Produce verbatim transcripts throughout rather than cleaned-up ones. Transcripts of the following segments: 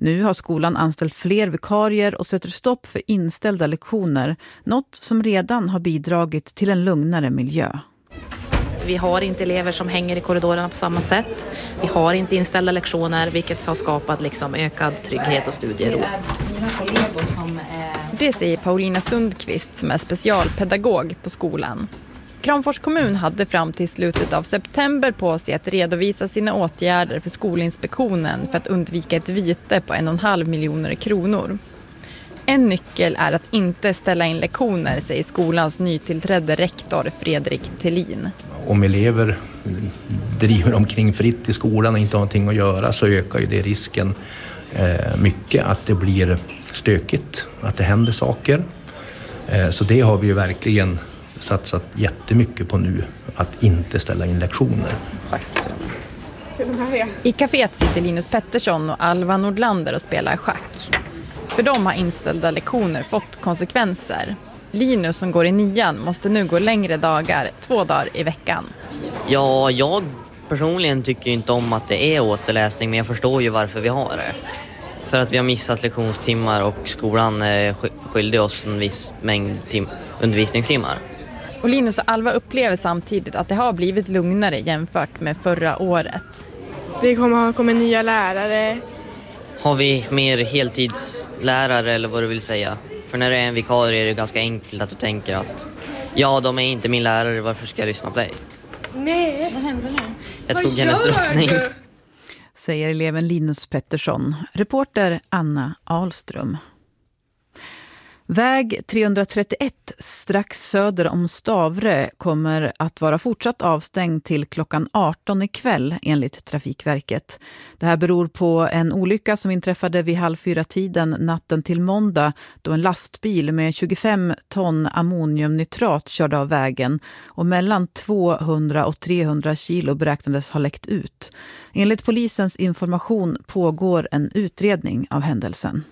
Nu har skolan anställt fler vikarier och sätter stopp för inställda lektioner, något som redan har bidragit till en lugnare miljö. Vi har inte elever som hänger i korridorerna på samma sätt. Vi har inte inställda lektioner, vilket har skapat liksom ökad trygghet och studiero. Det säger Paulina Sundqvist som är specialpedagog på skolan. Kramfors kommun hade fram till slutet av september på sig att redovisa sina åtgärder för Skolinspektionen för att undvika ett vite på en och en halv miljoner kronor. En nyckel är att inte ställa in lektioner, säger skolans nytillträdde rektor Fredrik Thelin. Om elever driver omkring fritt i skolan och inte har någonting att göra så ökar ju det risken eh, mycket att det blir stökigt, att det händer saker. Eh, så det har vi ju verkligen satsat jättemycket på nu, att inte ställa in lektioner. I kaféet sitter Linus Pettersson och Alva Nordlander och spelar schack. För dem har inställda lektioner fått konsekvenser. Linus som går i nian måste nu gå längre dagar, två dagar i veckan. Ja, jag personligen tycker inte om att det är återläsning, men jag förstår ju varför vi har det. För att vi har missat lektionstimmar och skolan skyldig oss en viss mängd tim- undervisningstimmar. Och Linus och Alva upplever samtidigt att det har blivit lugnare jämfört med förra året. Det kommer att komma nya lärare. Har vi mer heltidslärare eller vad du vill säga? För när det är en vikarie är det ganska enkelt att du tänker att ja, de är inte min lärare, varför ska jag lyssna på dig? Nej, vad händer nu? Jag tog hennes drottning. Säger eleven Linus Pettersson. Reporter Anna Ahlström. Väg trehundratrettioett strax söder om Stavre kommer att vara fortsatt avstängd till klockan arton ikväll enligt Trafikverket. Det här beror på en olycka som inträffade vid halv fyra tiden natten till måndag då en lastbil med tjugofem ton ammoniumnitrat körde av vägen och mellan tvåhundra och trehundra kilo beräknades ha läckt ut. Enligt polisens information pågår en utredning av händelsen.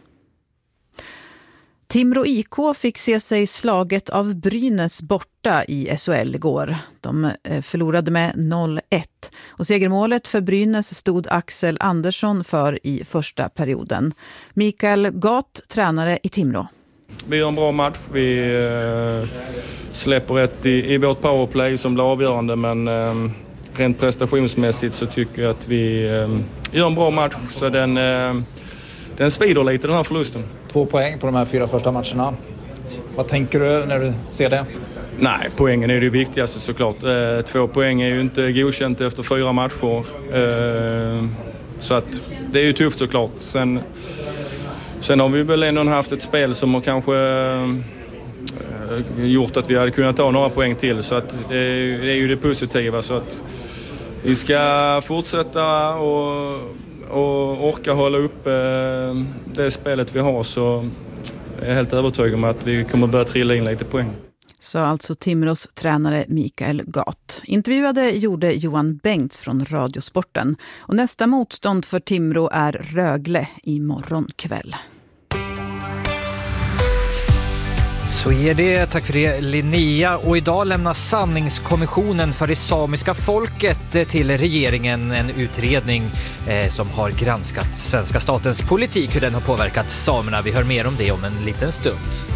Timrå I K fick se sig slaget av Brynäs borta i S H L igår. De förlorade med noll ett. Och segermålet för Brynäs stod Axel Andersson för i första perioden. Mikael Gatt, tränare i Timrå. Vi gör en bra match. Vi eh, släpper rätt i, i vårt powerplay som blir avgörande. Men eh, rent prestationsmässigt så tycker jag att vi eh, gör en bra match. Så den... Eh, Den svider lite, den här förlusten. Två poäng på de här fyra första matcherna. Vad tänker du när du ser det? Nej, poängen är det viktigaste såklart. Två poäng är ju inte godkänt efter fyra matcher. Så att det är ju tufft såklart. Sen, sen har vi väl ändå haft ett spel som har kanske gjort att vi hade kunnat ta några poäng till. Så att det är ju det positiva. Så att vi ska fortsätta och... och orka hålla upp eh, det spelet vi har, så är jag helt övertygad om att vi kommer börja trilla in lite poäng. Så alltså Timrås tränare Mikael Gatt. Intervjuade gjorde Johan Bengts från Radiosporten. Och nästa motstånd för Timrå är Rögle imorgon kväll. Så ger det, tack för det Linnea. Och idag lämnar sanningskommissionen för det samiska folket till regeringen en utredning eh, som har granskat svenska statens politik, hur den har påverkat samerna. Vi hör mer om det om en liten stund.